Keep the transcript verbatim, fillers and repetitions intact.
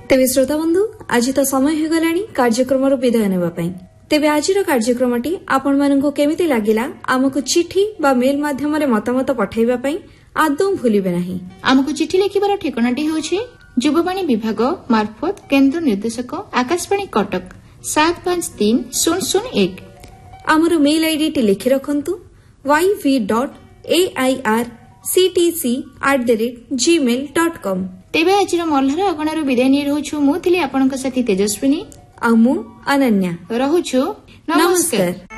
तेबे श्रोता बंधु आज तो समय हो गलानी कार्यक्रम विदाय नेबा पई। तेबे आजिर कार्यक्रमटी आपण माननको केमिति लागिला आमको चिठी बा मेल माध्यम रे मतामत पठाइबा पई आदौ भूलिबे नाही। आमको चिठी लिखिबार ठिकानाटी होछि युववाणी विभाग मार्फत केंद्र निर्देशक आकाशवाणी कटक सात पांच तीन शून्य शून्य एक। आमर मेल आईडी टी लिखि रखंतु why V dot A I R C T C at the rate Gmail dot com. तेबे आजिर मल्हार अगणारू विदाय नै रहउछु मु थिली आपनक साथी तेजस्विनी आ मु अनन्या रहउछु। नमस्कार।